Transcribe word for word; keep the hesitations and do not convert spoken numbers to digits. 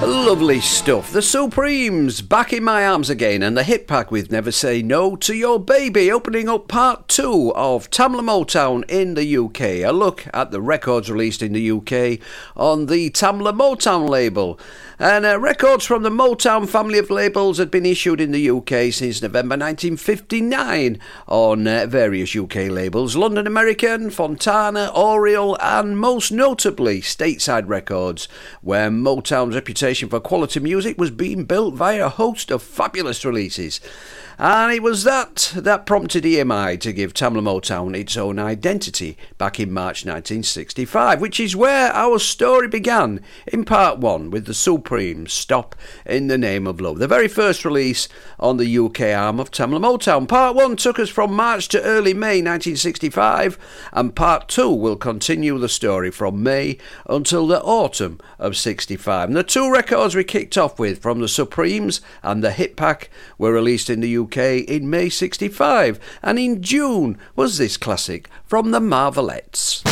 Lovely stuff. The Supremes, Back in My Arms Again, and the Hit Pack with Never Say No to Your Baby, opening up part two of Tamla Motown in the U K. A look at the records released in the U K on the Tamla Motown label. And uh, records from the Motown family of labels had been issued in the U K since November nineteen fifty-nine on uh, various U K labels: London American, Fontana, Oriole, and most notably Stateside Records, where Motown's reputation for quality music was being built via a host of fabulous releases. And it was that that prompted E M I to give Tamla Motown its own identity back in March nineteen sixty-five, which is where our story began in part one with the Supremes' Stop in the Name of Love, the very first release on the U K arm of Tamla Motown. Part one took us from March to early May nineteen sixty-five, and part two will continue the story from May until the autumn of sixty-five. And the two records we kicked off with from the Supremes and the Hit Pack were released in the U K in May sixty-five, and in June was this classic from the Marvelettes.